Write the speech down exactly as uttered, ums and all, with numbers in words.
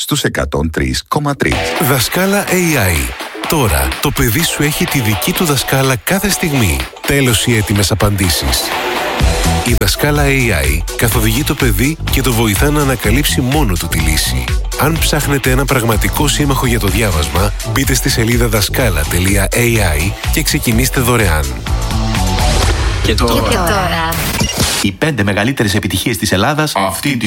στους εκατόν τρία κόμμα τρία. Δασκάλα έι άι. Τώρα το παιδί σου έχει τη δική του δασκάλα κάθε στιγμή. Τέλος οι έτοιμες απαντήσεις. Η δασκάλα έι άι καθοδηγεί το παιδί και το βοηθά να ανακαλύψει μόνο του τη λύση. Αν ψάχνετε ένα πραγματικό σύμμαχο για το διάβασμα, μπείτε στη σελίδα δασκάλα τελεία έι άι και ξεκινήστε δωρεάν. Και τώρα, Και τώρα. οι πέντε μεγαλύτερες επιτυχίες της Ελλάδας αυτή τη